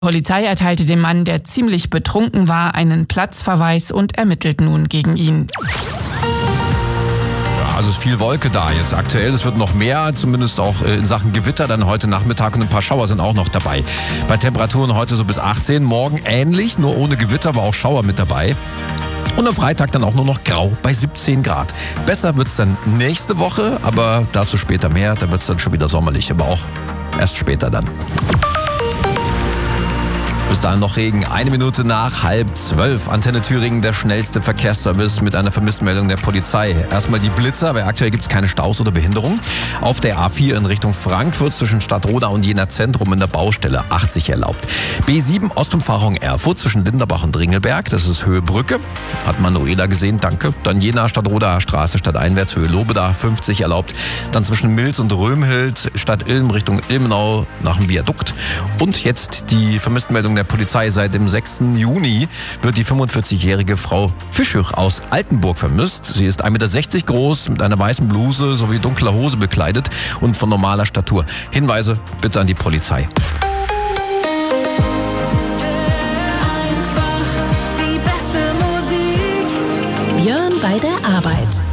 Polizei erteilte dem Mann, der ziemlich betrunken war, einen Platzverweis und ermittelt nun gegen ihn. Also ist viel Wolke da jetzt aktuell. Es wird noch mehr, zumindest auch in Sachen Gewitter dann heute Nachmittag, und ein paar Schauer sind auch noch dabei. Bei Temperaturen heute so bis 18, morgen ähnlich, nur ohne Gewitter, aber auch Schauer mit dabei. Und am Freitag dann auch nur noch grau bei 17 Grad. Besser wird's dann nächste Woche, aber dazu später mehr. Da wird's dann schon wieder sommerlich, aber auch erst später dann. Bis dahin noch Regen. 1 Minute nach 11:30. Antenne Thüringen, der schnellste Verkehrsservice mit einer Vermisstenmeldung der Polizei. Erstmal die Blitzer, weil aktuell gibt es keine Staus oder Behinderung. Auf der A4 in Richtung Frankfurt zwischen Stadtroda und Jena Zentrum in der Baustelle 80 erlaubt. B7 Ostumfahrung Erfurt zwischen Linderbach und Ringelberg, das ist Höhe Brücke. Hat Manuela gesehen, danke. Dann Jena Stadtroda Straße stadteinwärts Höhe Lobeda 50 erlaubt. Dann zwischen Milz und Römhild Stadt Ilm Richtung Ilmenau nach dem Viadukt. Und jetzt die Vermisstenmeldung der Polizei. Seit dem 6. Juni wird die 45-jährige Frau Fischich aus Altenburg vermisst. Sie ist 1,60 Meter groß, mit einer weißen Bluse sowie dunkler Hose bekleidet und von normaler Statur. Hinweise bitte an die Polizei. Björn bei der Arbeit.